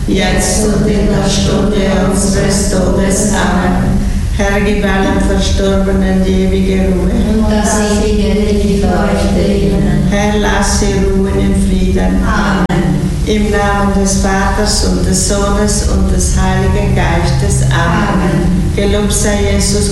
jetzt und in der Stunde unseres Todes. Amen. Herr, gib allen Verstorbenen die ewige Ruhe. Und das ewige Licht leuchte ihnen. Herr, lass sie ruhen in Frieden. Amen. Im Namen des Vaters und des Sohnes und des Heiligen Geistes. Amen. Amen. Gelobt sei Jesus